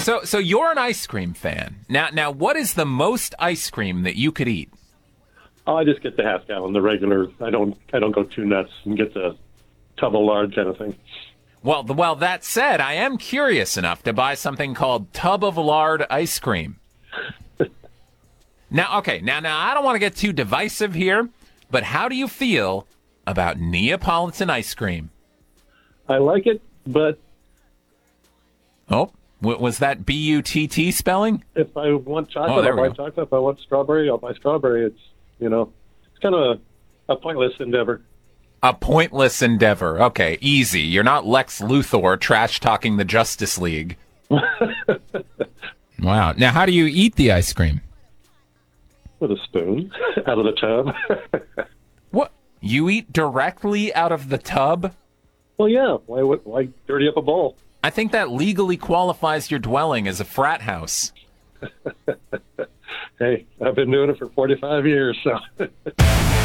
So you're an ice cream fan. Now, what is the most ice cream that you could eat? Oh, I just get the half gallon, the regular. I don't go too nuts and get the tub of lard kind of thing. Well, that said, I am curious enough to buy something called tub of lard ice cream. Now, I don't want to get too divisive here, but how do you feel about Neapolitan ice cream? I like it, but Oh, was that B-U-T-T spelling? if I want chocolate, there I'll we buy go. chocolate. If I want strawberry, I'll buy strawberry. It's kind of a pointless endeavor. A pointless endeavor. Okay, easy. You're not Lex Luthor trash-talking the Justice League. Wow. Now, how do you eat the ice cream? With a spoon out of the tub. What? You eat directly out of the tub? Well, yeah. Why dirty up a bowl? I think that legally qualifies your dwelling as a frat house. Hey, I've been doing it for 45 years, so.